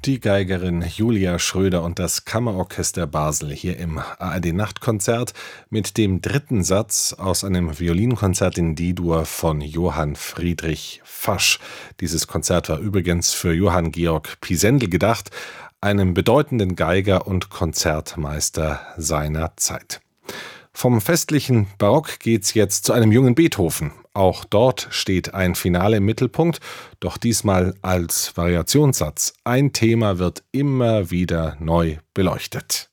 Die Geigerin Julia Schröder und das Kammerorchester Basel hier im ARD-Nachtkonzert mit dem dritten Satz aus einem Violinkonzert in D-Dur von Johann Friedrich Fasch. Dieses Konzert war übrigens für Johann Georg Pisendel gedacht, einem bedeutenden Geiger und Konzertmeister seiner Zeit. Vom festlichen Barock geht's jetzt zu einem jungen Beethoven. Auch dort steht ein Finale im Mittelpunkt, doch diesmal als Variationssatz. Ein Thema wird immer wieder neu beleuchtet.